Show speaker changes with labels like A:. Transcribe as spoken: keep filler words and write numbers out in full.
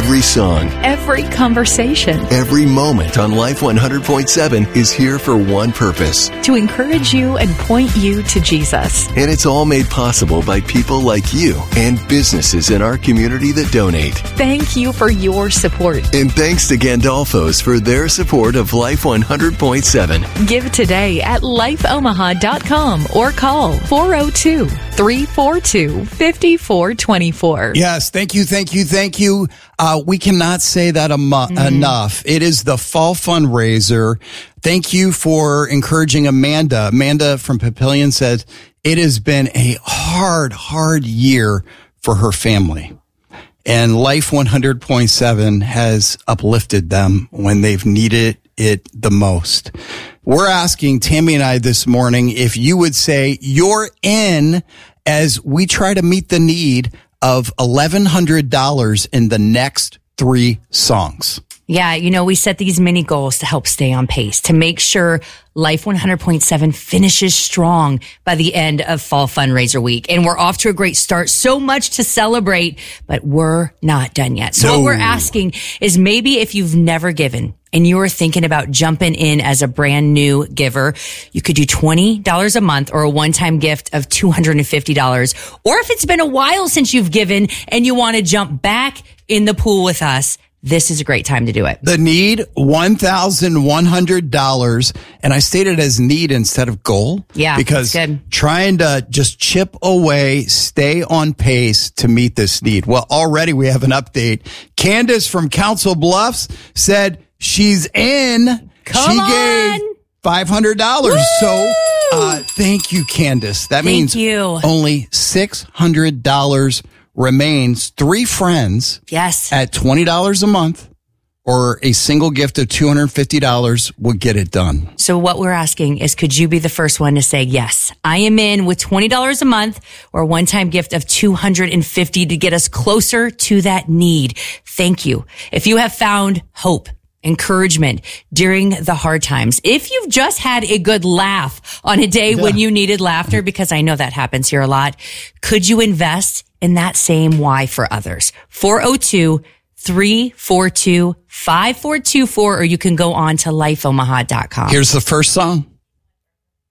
A: Every song,
B: every conversation,
A: every moment on Life one hundred point seven is here for one purpose.
B: To encourage you and point you to Jesus.
A: And it's all made possible by people like you and businesses in our community that donate.
B: Thank you for your support.
A: And thanks to Gandolfo's for their support of Life one hundred point seven.
B: Give today at life omaha dot com or call four oh two, three four two, five four two four.
C: Yes, thank you, thank you, thank you. Uh, we cannot say that em- mm. enough. It is the fall fundraiser. Thank you for encouraging Amanda. Amanda from Papillion said it has been a hard, hard year for her family. And Life one hundred point seven has uplifted them when they've needed it the most. We're asking Tammy and I this morning if you would say you're in as we try to meet the need of eleven hundred dollars in the next three songs.
D: Yeah, you know, we set these mini goals to help stay on pace, to make sure Life one hundred point seven finishes strong by the end of Fall Fundraiser Week. And we're off to a great start. So much to celebrate, but we're not done yet. So no. What we're asking is maybe if you've never given and you're thinking about jumping in as a brand new giver, you could do twenty dollars a month or a one-time gift of two hundred fifty dollars. Or if it's been a while since you've given and you want to jump back in the pool with us, this is a great time to do it.
C: The need, one thousand one hundred dollars. And I stated as need instead of goal.
D: Yeah,
C: because
D: that's good.
C: Trying to just chip away, stay on pace to meet this need. Well, already we have an update. Candace from Council Bluffs said she's in.
D: Come
C: she
D: on.
C: gave five hundred dollars. Woo! So uh, thank you, Candace. That
D: thank
C: means
D: you.
C: Only six hundred dollars remains. Three friends
D: yes.
C: at twenty dollars a month or a single gift of two hundred fifty dollars will get it done.
D: So what we're asking is, could you be the first one to say, yes, I am in with twenty dollars a month or a one-time gift of two hundred fifty dollars to get us closer to that need? Thank you. If you have found hope, encouragement during the hard times, if you've just had a good laugh on a day yeah. when you needed laughter, because I know that happens here a lot, could you invest in that same why for others? four oh two, three four two, five four two four, or you can go on to life omaha dot com.
C: Here's the first song.